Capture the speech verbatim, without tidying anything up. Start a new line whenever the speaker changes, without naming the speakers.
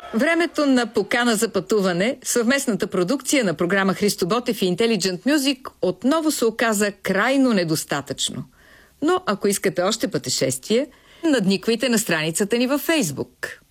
Времето на покана за пътуване, съвместната продукция на програма Христо Ботев и Intelligent Music, отново се оказа крайно недостатъчно. Но ако искате още пътешествие, надниквайте на страницата ни във Фейсбук.